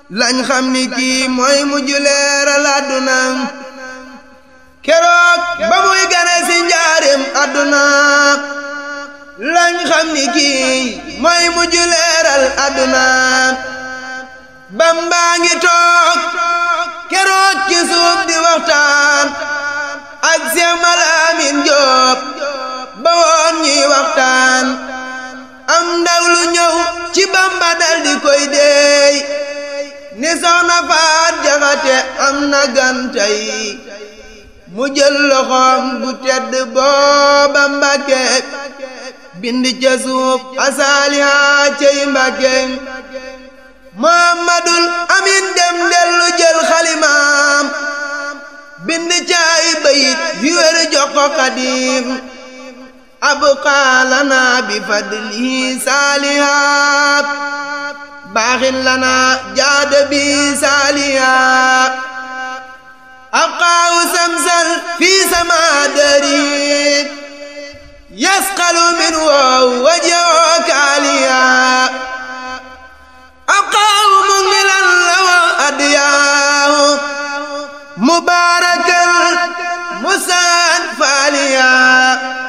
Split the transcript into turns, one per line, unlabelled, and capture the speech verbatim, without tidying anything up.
lañ xam ni kii mooy mujj leeral àdduna keroog ba muy gane si njaarim àdduna lañ xam ni kii mooy mujj leeral àdduna Bamba ngi toog keroog ci suuf di waxtaan ak Seex Malaamin Jóob ba woon ñuy waxtaan am ndaw lu ñëw ci Bamba dal di koy deey ni Soxna Faat Jaxate am na gantay mu jël loxoom bu tedd booba Mbàkke bind ca suuf asaaliha cey Mbàkke Muhammadul Amin dem dellu jël xalimaam bind ca ay bayit yu wér jox ko Xaadim abqaa lanaa bi fadlihi saalihaat baaxin lanaa jaada bi saalihaat abqaahu samsal fi samaa dari yasqalu min wow wajhoo kaaliyaa abqaahu mungilan lawa adiyaahu mubaarakan musaan faaliyaa